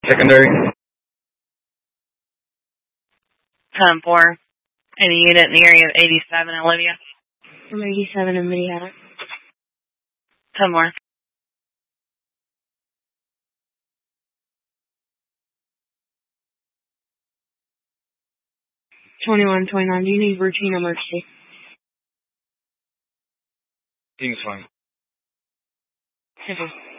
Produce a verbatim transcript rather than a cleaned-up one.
Secondary. ten four. Any unit in the area of eighty-seven in Olivia? From eighty-seven in Minnehaha. ten more. twenty-one twenty-nine. Do you need routine emergency? Things fine. Simple.